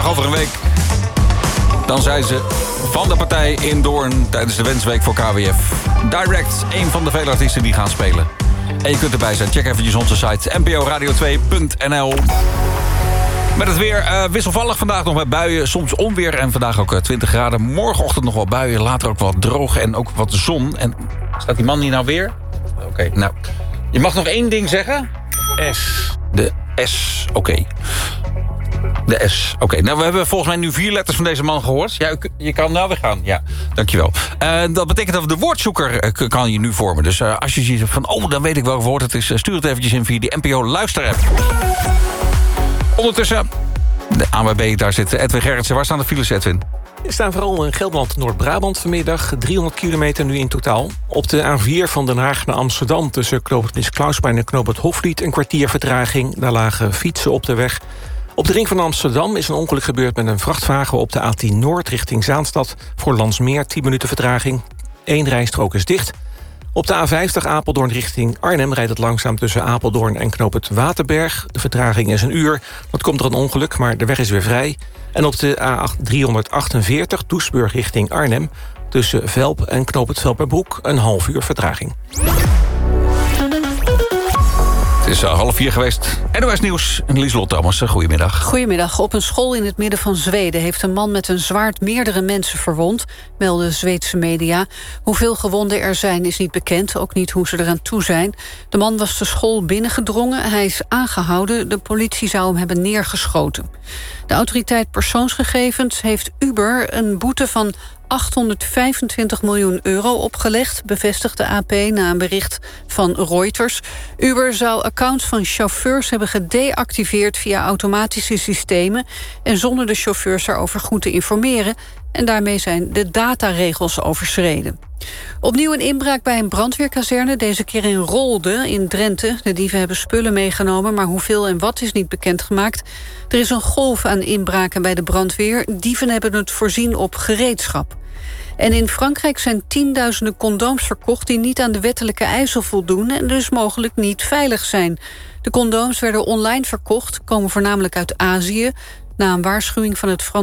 zaterdag over een week. Dan zijn ze van de partij in Doorn tijdens de wensweek voor KWF. Direct, een van de vele artiesten die gaan spelen. En je kunt erbij zijn. Check eventjes onze site nporadio2.nl. Met het weer wisselvallig vandaag nog met buien, soms onweer en vandaag ook 20 graden. Morgenochtend nog wat buien, later ook wat droog en ook wat zon. En staat die man hier nou weer? Oké, nou, je mag nog één ding zeggen. S. De S, oké. De S, oké. Nou, we hebben volgens mij nu 4 letters van deze man gehoord. Ja, je kan nou weer gaan. Ja, dankjewel. Dat betekent dat we de woordzoeker kan je nu vormen. Dus als je ziet van, dan weet ik welk woord het is, stuur het eventjes in via die NPO Luister-app. Ondertussen, de ANWB, daar zit Edwin Gerritsen. Waar staan de files, Edwin? Er staan vooral in Gelderland, Noord-Brabant vanmiddag. 300 kilometer nu in totaal. Op de A4 van Den Haag naar Amsterdam tussen knooppunt Prins Clausbaan en knooppunt Hofvliet een kwartier vertraging. Daar lagen fietsen op de weg. Op de ring van Amsterdam is een ongeluk gebeurd met een vrachtwagen op de A10 Noord richting Zaanstad. Voor Landsmeer 10 minuten vertraging. 1 rijstrook is dicht. Op de A50 Apeldoorn richting Arnhem rijdt het langzaam tussen Apeldoorn en knooppunt Waterberg. De vertraging is 1 uur. Dat komt er een ongeluk, maar de weg is weer vrij. En op de A348 Doesburg richting Arnhem tussen Velp en knooppunt Velperbroek een half uur vertraging. Het is 3:30 geweest. NOS Nieuws. Lieselot Thomas, goedemiddag. Goedemiddag. Op een school in het midden van Zweden heeft een man met een zwaard meerdere mensen verwond, melden Zweedse media. Hoeveel gewonden er zijn is niet bekend, ook niet hoe ze eraan toe zijn. De man was de school binnengedrongen, hij is aangehouden. De politie zou hem hebben neergeschoten. De autoriteit persoonsgegevens heeft Uber een boete van 825 miljoen euro opgelegd, bevestigt de AP na een bericht van Reuters. Uber zou accounts van chauffeurs hebben gedeactiveerd via automatische systemen en zonder de chauffeurs daarover goed te informeren. En daarmee zijn de dataregels overschreden. Opnieuw een inbraak bij een brandweerkazerne, deze keer in Rolde in Drenthe. De dieven hebben spullen meegenomen, maar hoeveel en wat is niet bekendgemaakt. Er is een golf aan inbraken bij de brandweer. Dieven hebben het voorzien op gereedschap. En in Frankrijk zijn tienduizenden condooms verkocht die niet aan de wettelijke eisen voldoen en dus mogelijk niet veilig zijn. De condooms werden online verkocht, komen voornamelijk uit Azië. Na een waarschuwing van het